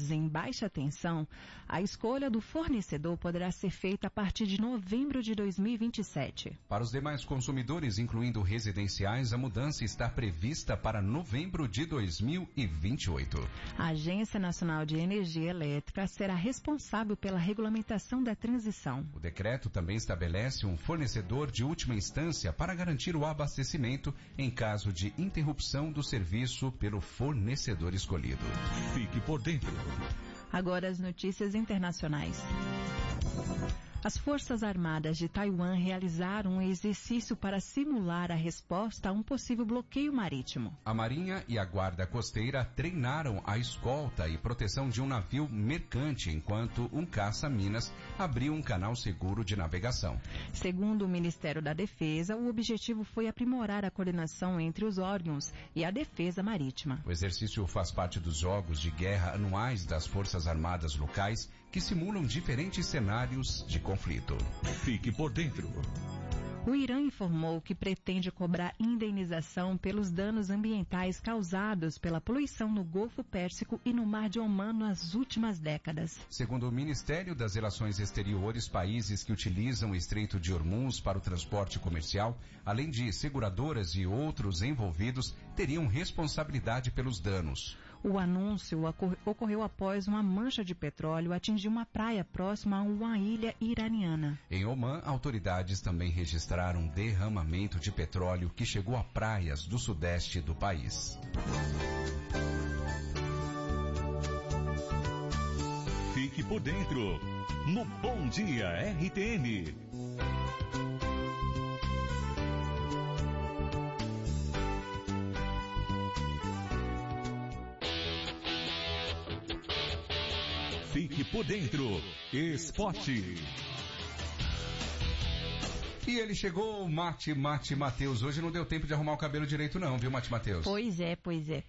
ligados em baixa tensão, a escolha do fornecedor poderá ser feita a partir de novembro de 2027. Para os demais consumidores, incluindo residenciais, a mudança está prevista para novembro de 2028. A Agência Nacional de Energia Elétrica será responsável pela regulamentação da transição. O decreto também estabelece um fornecedor de última instância para garantir o abastecimento em caso de interrupção do serviço pelo fornecedor escolhido. Fique por dentro. Agora as notícias internacionais. As Forças Armadas de Taiwan realizaram um exercício para simular a resposta a um possível bloqueio marítimo. A Marinha e a Guarda Costeira treinaram a escolta e proteção de um navio mercante enquanto um caça-minas abriu um canal seguro de navegação. Segundo o Ministério da Defesa, o objetivo foi aprimorar a coordenação entre os órgãos e a defesa marítima. O exercício faz parte dos jogos de guerra anuais das Forças Armadas locais que simulam diferentes cenários de conflito. Fique por dentro. O Irã informou que pretende cobrar indenização pelos danos ambientais causados pela poluição no Golfo Pérsico e no Mar de Omã nas últimas décadas. Segundo o Ministério das Relações Exteriores, países que utilizam o Estreito de Hormuz para o transporte comercial, além de seguradoras e outros envolvidos, teriam responsabilidade pelos danos. O anúncio ocorreu após uma mancha de petróleo atingir uma praia próxima a uma ilha iraniana. Em Omã, autoridades também registraram um derramamento de petróleo que chegou a praias do sudeste do país. Fique por dentro, no Bom Dia RTN. Fique por dentro, esporte. E ele chegou, Mate Matheus. Hoje não deu tempo de arrumar o cabelo direito não, viu, Mate Matheus? Pois é.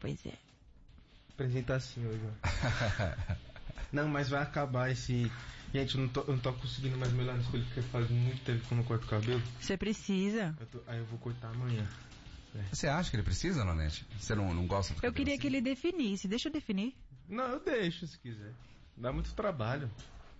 Apresentar assim hoje, ó. Não, mas vai acabar esse... Gente, eu não tô conseguindo mais melhorar nas coisas, porque faz muito tempo que eu não corto o cabelo. Você precisa. Aí eu vou cortar amanhã. Você acha que ele precisa, Nanete? Você não gosta do cabelo? Eu queria assim? que ele definisse. Deixa eu definir. Não, eu deixo se quiser. Dá muito trabalho.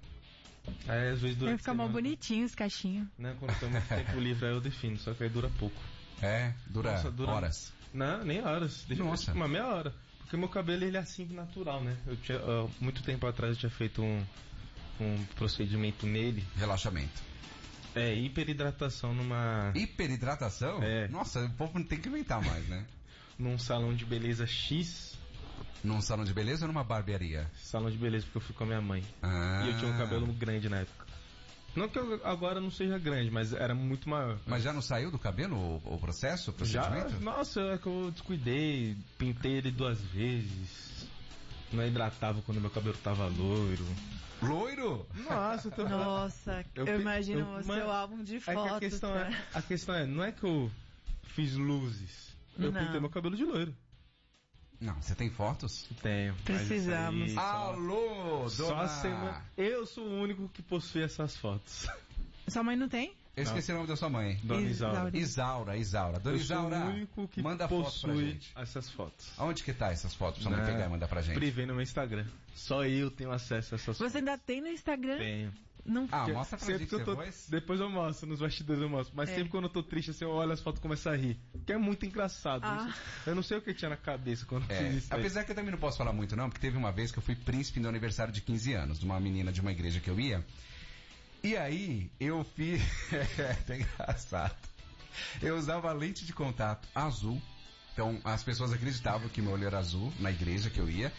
Aí às vezes dura. Vai ficar mal bonitinho os cachinhos. Não, quando tem muito tempo livre aí eu defino, só que aí dura pouco. É, dura horas. Não, nem horas. Deixa Nossa. uma meia hora. Porque meu cabelo ele é assim natural, né? Eu tinha, muito tempo atrás eu tinha feito um procedimento nele. Relaxamento. Hiperidratação numa... Hiperidratação? É. Nossa, o povo não tem que inventar mais, né? Num salão de beleza X. Num salão de beleza ou numa barbearia? Salão de beleza, porque eu fui com a minha mãe. Ah. E eu tinha um cabelo grande na época. Não que eu agora não seja grande, mas era muito maior. Mas já não saiu do cabelo o processo, o procedimento? Já, nossa, é que eu descuidei, pintei ele 2 vezes. Não hidratava quando meu cabelo tava loiro. Loiro? Nossa, eu imagino o seu álbum de fotos. A questão é, não é que eu fiz luzes. Eu pintei meu cabelo de loiro. Não, você tem fotos? Tenho. Precisamos. Alô, dona... Eu sou o único que possui essas fotos. Sua mãe não tem? Eu esqueci o nome da sua mãe. Dona Isaura. Isaura. Dona Isaura, eu sou o único que manda possui essas fotos. Aonde que tá essas fotos pra sua mãe pegar e mandar pra gente? Privei no meu Instagram. Só eu tenho acesso a essas fotos. Você ainda tem no Instagram? Tenho. Não. Mostra pra gente depois. Depois eu mostro, nos bastidores eu mostro. Mas sempre quando eu tô triste, assim, eu olho as fotos e começo a rir. Que é muito engraçado. Eu não sei o que tinha na cabeça quando fiz isso. Apesar que eu também não posso falar muito não, porque teve uma vez que eu fui príncipe no aniversário de 15 anos, de uma menina de uma igreja que eu ia. E aí, eu fiz... é engraçado. Eu usava lente de contato azul. Então, as pessoas acreditavam que meu olho era azul na igreja que eu ia.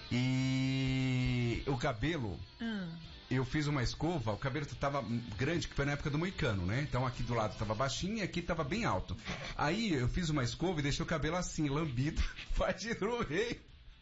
E o cabelo... Eu fiz uma escova, o cabelo tava grande, que foi na época do moicano, né? Então aqui do lado tava baixinho e aqui tava bem alto. Aí eu fiz uma escova e deixei o cabelo assim, lambido, partido no meio.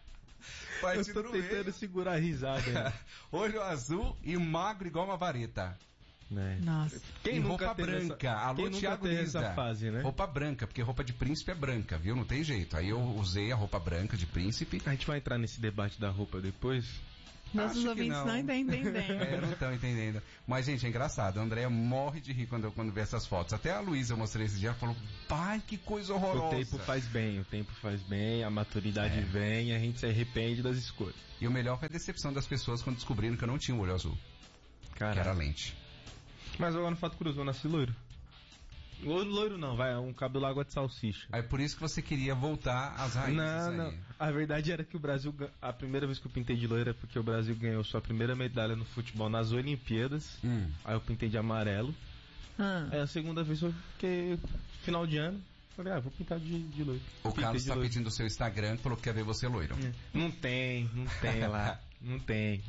Eu tô tentando segurar a risada. Olho azul e magro igual uma vareta. Nossa. Quem roupa branca. Alô, Thiago Lisa. Fase, né? Roupa branca, porque roupa de príncipe é branca, viu? Não tem jeito. Aí eu usei a roupa branca de príncipe. A gente vai entrar nesse debate da roupa depois. Nossos ouvintes não entendem. Não estão entendendo. Mas, gente, é engraçado. A Andréia morre de rir quando vê essas fotos. Até a Luísa eu mostrei esse dia, ela falou, pai, que coisa horrorosa. O tempo faz bem, a maturidade vem, a gente se arrepende das escolhas. E o melhor foi a decepção das pessoas quando descobriram que eu não tinha um olho azul. Caraca. Que era lente. Mas agora no fato curioso, eu nasci loiro. Loiro não, vai, um cabelo água de salsicha. Aí por isso que você queria voltar às raízes. Não. A verdade era que o Brasil, a primeira vez que eu pintei de loiro é porque o Brasil ganhou sua primeira medalha no futebol nas Olimpíadas. Aí eu pintei de amarelo. Aí a segunda vez foi porque final de ano, falei, vou pintar de loiro. O Carlos tá pedindo o seu Instagram, falou que quer ver você loiro. Não tem lá. Não tem.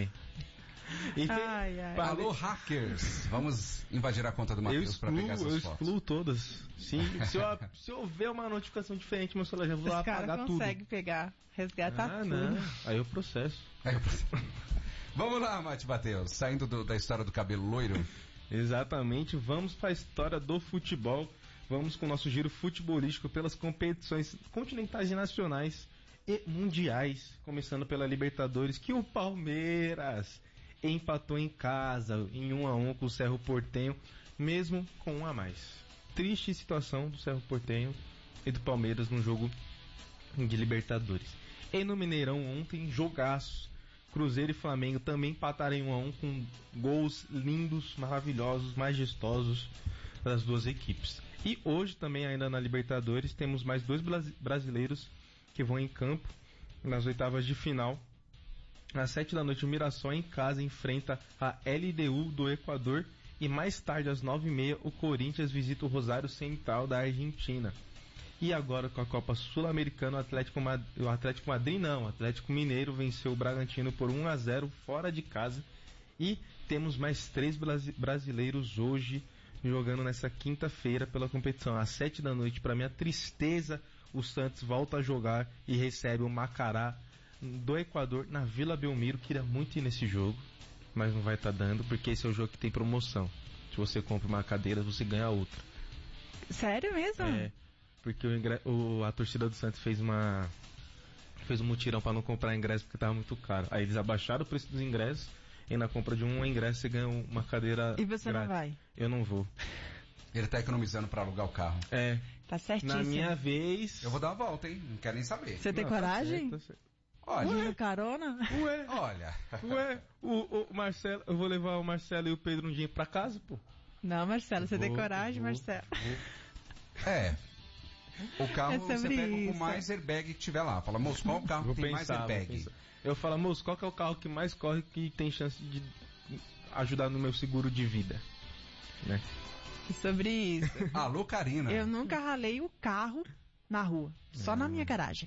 Alô, hackers! Vamos invadir a conta do Matheus para pegar essas fotos. Eu excluo todas. Sim, se eu ver uma notificação diferente, meu celular já vou lá apagar tudo. Consegue pegar, resgatar tudo. Não. Aí eu processo. Vamos lá, Matheus, saindo da história do cabelo loiro. Exatamente, vamos para a história do futebol. Vamos com o nosso giro futebolístico pelas competições continentais e nacionais e mundiais, começando pela Libertadores, que o Palmeiras empatou em casa, em 1-1 com o Cerro Porteño, mesmo com 1 a mais. Triste situação do Cerro Porteño e do Palmeiras no jogo de Libertadores. E no Mineirão ontem, jogaço. Cruzeiro e Flamengo também empataram em 1-1 com gols lindos, maravilhosos, majestosos das duas equipes. E hoje também, ainda na Libertadores, temos mais 2 brasileiros que vão em campo nas oitavas de final. Às 7 da noite, o Mirassol em casa enfrenta a LDU do Equador. E mais tarde, às 9h30, o Corinthians visita o Rosário Central da Argentina. E agora, com a Copa Sul-Americana, o Atlético Mineiro venceu o Bragantino por 1-0 fora de casa. E temos mais 3 brasileiros hoje jogando nessa quinta-feira pela competição. Às 7 da noite, para minha tristeza, o Santos volta a jogar e recebe o Macará do Equador na Vila Belmiro. Queria muito ir nesse jogo, mas não vai estar dando, porque esse é o jogo que tem promoção. Se você compra uma cadeira, você ganha outra. Sério mesmo? Porque a torcida do Santos fez um mutirão para não comprar ingresso porque estava muito caro. Aí eles abaixaram o preço dos ingressos e na compra de um ingresso você ganha uma cadeira E você grátis. Não vai? Eu não vou. Ele tá economizando para alugar o carro. Tá certíssimo. Na minha vez... Eu vou dar uma volta, hein? Não quero nem saber. Você tem coragem? Tá certo. Olha. Carona? O Marcelo, eu vou levar o Marcelo e o Pedro um dia pra casa, pô. Não, Marcelo, você tem coragem, Marcelo? O carro você pega com mais airbag que tiver lá. Fala, moço, qual o carro que tem mais airbag? Eu falo, moço, qual que é o carro que mais corre, que tem chance de ajudar no meu seguro de vida? Né? Sobre isso. Alô, Karina. Eu nunca ralei o carro na rua. Só na minha garagem.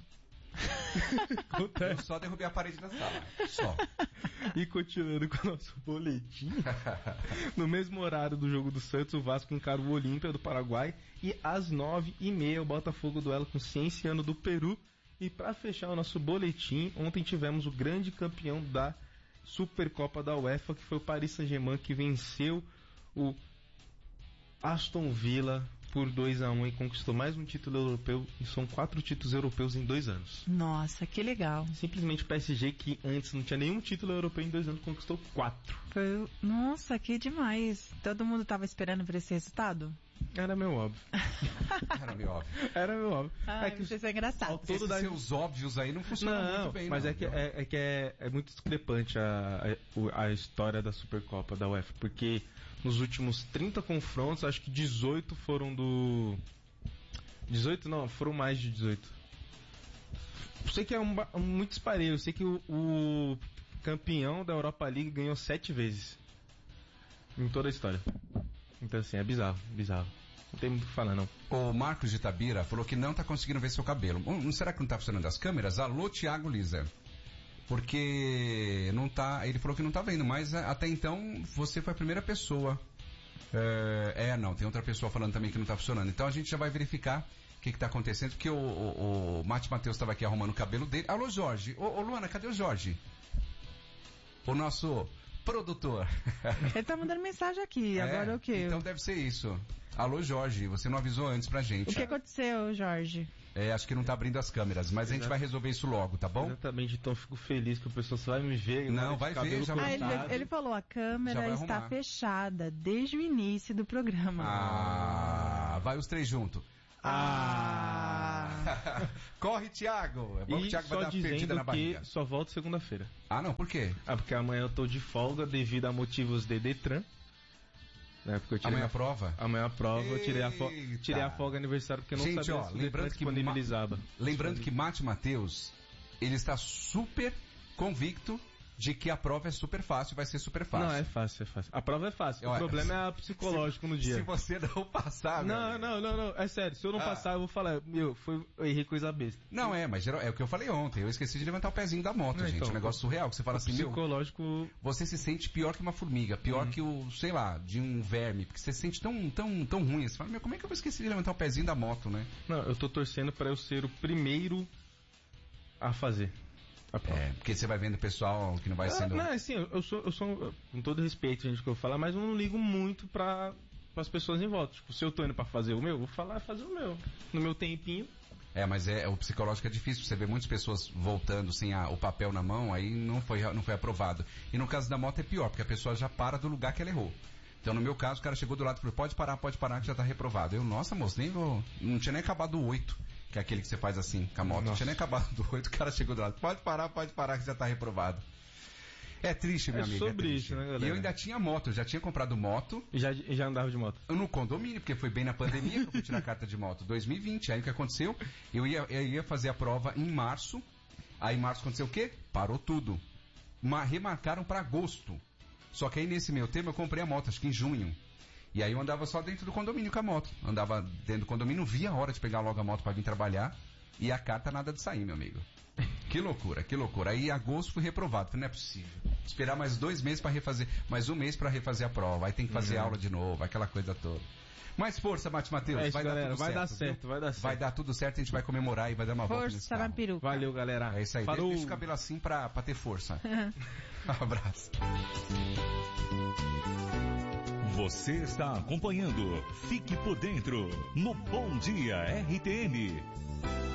Eu só derrubei a parede da sala. Só. E continuando com o nosso boletim, no mesmo horário do jogo do Santos, o Vasco encara o Olímpia do Paraguai. E às 9h30 o Botafogo duela com o Cienciano do Peru. E para fechar o nosso boletim, ontem tivemos o grande campeão da Supercopa da UEFA, que foi o Paris Saint-Germain, que venceu o Aston Villa por 2-1 e conquistou mais um título europeu. E são 4 títulos europeus em 2 anos. Nossa, que legal. Simplesmente o PSG, que antes não tinha nenhum título europeu em 2 anos, conquistou 4. Nossa, que demais. Todo mundo tava esperando por esse resultado? Era meu óbvio. Era meu óbvio. Isso é engraçado. Esses seus óbvios aí não funcionam muito bem. Mas é muito discrepante a história da Supercopa da UEFA, porque nos últimos 30 confrontos, acho que 18 foram do... 18 não, foram mais de 18. Eu sei que é muito disparelho. Eu sei que o campeão da Europa League ganhou 7 vezes em toda a história. Então assim, é bizarro. Não tem muito o que falar, não. O Marcos de Itabira falou que não tá conseguindo ver seu cabelo. Será que não tá funcionando as câmeras? Alô, Thiago Lisa. Porque não tá... Ele falou que não tá vendo, mas até então você foi a primeira pessoa. Não, tem outra pessoa falando também que não tá funcionando. Então a gente já vai verificar o que tá acontecendo, porque o Matheus estava aqui arrumando o cabelo dele. Alô, Jorge. Ô, Luana, cadê o Jorge? O nosso produtor. Ele tá mandando mensagem aqui, agora o quê? Então deve ser isso. Alô, Jorge, você não avisou antes pra gente. O que aconteceu, Jorge? Acho que não tá abrindo as câmeras, mas a gente vai resolver isso logo, tá bom? Exatamente, então eu fico feliz que o pessoal só vai me ver. Não, vai ver, já vai. Ele falou, a câmera está fechada desde o início do programa. Vai os 3 juntos. Corre, Thiago! É bom que o Thiago vai dar perdida na barriga. Só volto segunda-feira. Não, por quê? Porque amanhã eu tô de folga devido a motivos de Detran. Amanhã a prova? Amanhã a prova, eu tirei a folga aniversário porque eu não sabia se o Detran disponibilizava. Lembrando que Mate Matheus, ele está super convicto de que a prova é super fácil, vai ser super fácil. Não, é fácil. A prova é fácil. O problema é psicológico no dia. Se você não passar... Não. É sério. Se eu não passar, eu vou falar, eu errei coisa besta. Não, mas é o que eu falei ontem. Eu esqueci de levantar o pezinho da moto, gente. Então, um negócio surreal. Que você fala assim, psicológico... Você se sente pior que uma formiga. Pior que de um verme. Porque você se sente tão ruim. Você fala, como é que eu vou esquecer de levantar o pezinho da moto, né? Não, eu tô torcendo pra eu ser o primeiro a fazer. Porque você vai vendo o pessoal que não vai sendo... Não, assim, eu sou com todo respeito, gente, que eu vou falar, mas eu não ligo muito para as pessoas em volta. Tipo, se eu tô indo para fazer o meu, eu vou falar fazer o meu. No meu tempinho. Mas o psicológico é difícil. Você vê muitas pessoas voltando sem o papel na mão, aí não foi aprovado. E no caso da moto é pior, porque a pessoa já para do lugar que ela errou. Então, no meu caso, o cara chegou do lado e falou, pode parar que já tá reprovado. Eu, nossa, moço, não tinha nem acabado o 8. Que é aquele que você faz assim, com a moto. Não tinha nem acabado do 8, o cara chegou do lado. Pode parar que já tá reprovado. É triste, meu amigo. Sobre isso, né, galera? E eu ainda tinha moto, eu já tinha comprado moto. E já andava de moto? No condomínio, porque foi bem na pandemia que eu fui tirar a carta de moto. 2020, aí o que aconteceu? Eu ia fazer a prova em março. Aí em março aconteceu o quê? Parou tudo. Remarcaram para agosto. Só que aí nesse meio tempo eu comprei a moto, acho que em junho. E aí eu andava só dentro do condomínio com a moto. Andava dentro do condomínio, não via a hora de pegar logo a moto para vir trabalhar. E a carta nada de sair, meu amigo. Que loucura. Aí em agosto fui reprovado. Falei, não é possível. Esperar mais 2 meses para refazer, mais 1 mês para refazer a prova. Aí tem que fazer aula de novo, aquela coisa toda. Mais força, Mate Matheus. Vai dar certo. Vai dar tudo certo, a gente vai comemorar e vai dar uma volta nesse carro. Força na peruca. Valeu, galera. É isso aí. Deixa o cabelo assim pra ter força. Um abraço. Você está acompanhando Fique por Dentro no Bom Dia RTM.